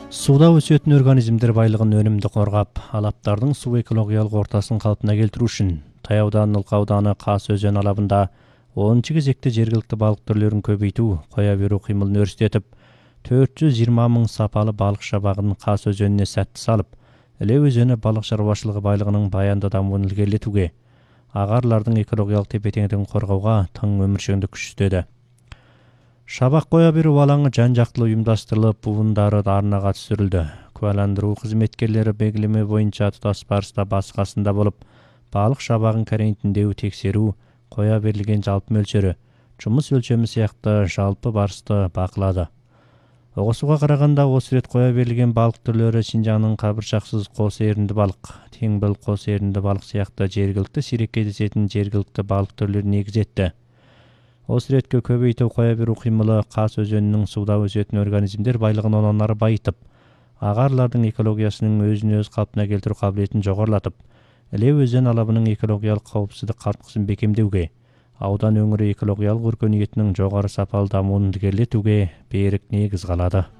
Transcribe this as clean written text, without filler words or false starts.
Суда өсетін организмдер байлығын өнімді қорғап, алаптардың су экологиялық ортасын қалпына келтіру үшін таяудан Ылқа ауданы Қас өзен алабында 10 кезекте жергілікті балық түрлерін көбейту, қоя беру қимылын өрістетіп, 420 мың сапалы балық шабағын Қас өзеніне сәтті салып, Іле өзені балық шаруашылығы байлығының баянды дамуын ілгерілетуге, ағарлардың экологиялық тепе-теңдігін қорғауға тың өміршеңдік күш түзеді. Шабақ қоя беру алаңы жан-жақтылы ұйымдастырылып, буындары арнаға түсірілді. Куәландыру қызметкерлері белгілеме бойынша тұтас барыста басы-қасында болып, балық шабағын карантиндеу, тексеру, қоя берілген жалпы мөлшері, жұмыс өлшемі сияқты жалпы барысты бақылады. Оғысуға қарағанда осы рет қоя берілген балық түрлері Шинжаңның қабыршақсыз қос ерінді балық, теңбіл қос ерінді балық сияқты жергілікті сирек кездесетін жергілікті балық түрлері негіз етті. Осы ретке көбейту, қоя беру қимылы Қас өзенінің суда өсетін организмдер байлығын онан ары байытып, ағарлардың экологиясының өзін-өз қалпына келтіру қабілетін жоғарылатып, Іле өзен алабының экологиялық қауіпсіздік қалтқысын бекемдеуге, аудан өңірі экологиялық өркениетінің жоғары сапалы дамуын ілгерілетуге берік негіз қалады.